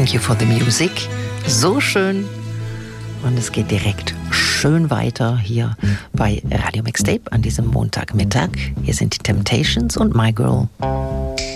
Thank you for the music. So schön. Und es geht direkt schön weiter hier bei Radio Mixtape an diesem Montagmittag. Hier sind die Temptations und My Girl.